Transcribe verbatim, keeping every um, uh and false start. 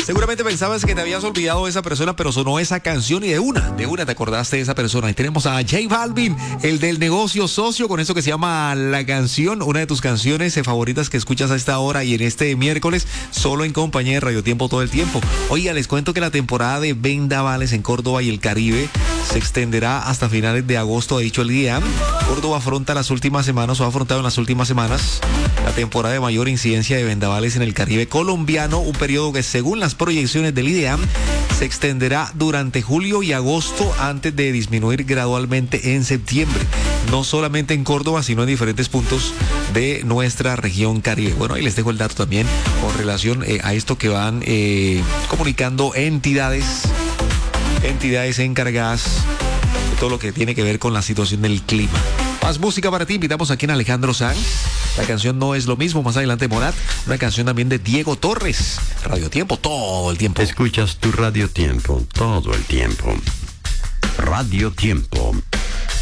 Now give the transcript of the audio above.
Seguramente pensabas que te habías olvidado de esa persona, pero sonó esa canción y de una, de una te acordaste de esa persona. Y tenemos a J Balvin, el del negocio socio, con eso que se llama La Canción, una de tus canciones favoritas que escuchas a esta hora y en este miércoles, solo en compañía de Radio Tiempo todo el tiempo. Oiga, les cuento que la temporada de vendavales en Córdoba y el Caribe se extenderá hasta finales de agosto, ha dicho el I D E A M. Córdoba afronta las últimas semanas, o ha afrontado en las últimas semanas, la temporada de mayor incidencia de vendavales en el Caribe colombiano, un periodo que según las proyecciones del I D E A M se extenderá durante julio y agosto antes de disminuir gradualmente en septiembre. No solamente en Córdoba, sino en diferentes puntos de nuestra región Caribe. Bueno, ahí les dejo el dato también con relación eh, a esto que van eh, comunicando entidades, entidades encargadas de todo lo que tiene que ver con la situación del clima. Más música para ti, invitamos aquí en Alejandro Sanz. La canción No es lo mismo, más adelante Morat, una canción también de Diego Torres. Radio Tiempo, todo el tiempo. Escuchas tu Radio Tiempo, todo el tiempo. Radio Tiempo.